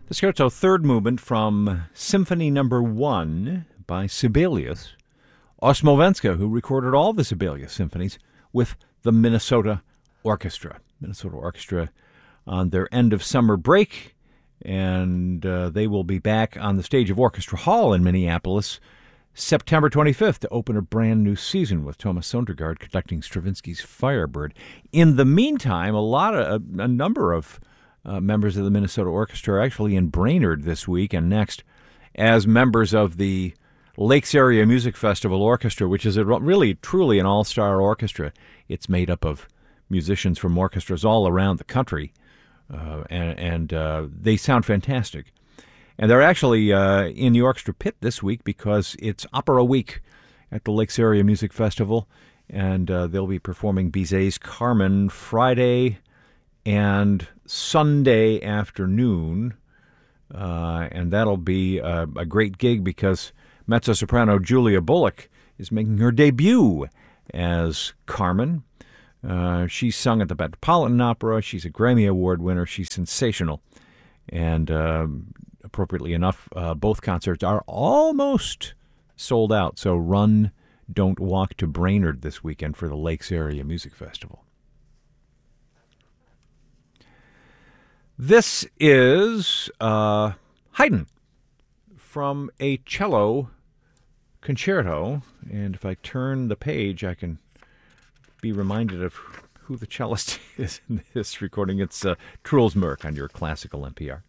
The scherzo third movement from Symphony Number 1 by Sibelius Osmovenska, who recorded all the Sibelius symphonies with the Minnesota Orchestra. Minnesota Orchestra on their end of summer break, and they will be back on the stage of Orchestra Hall in Minneapolis September 25th to open a brand new season with Thomas Sondergaard conducting Stravinsky's Firebird. In the meantime, a number of members of the Minnesota Orchestra are actually in Brainerd this week and next as members of the Lakes Area Music Festival Orchestra, which is really, truly an all-star orchestra. It's made up of musicians from orchestras all around the country, and they sound fantastic. And they're actually in the orchestra pit this week because it's Opera Week at the Lakes Area Music Festival, and they'll be performing Bizet's Carmen Friday and Sunday afternoon, and that'll be a great gig because mezzo-soprano Julia Bullock is making her debut as Carmen. She's sung at the Metropolitan Opera. She's a Grammy Award winner. She's sensational. And appropriately enough, both concerts are almost sold out. So run, don't walk to Brainerd this weekend for the Lakes Area Music Festival. This is Haydn from a cello concerto, and if I turn the page, I can be reminded of who the cellist is in this recording. It's Truls Mørk on your classical NPR.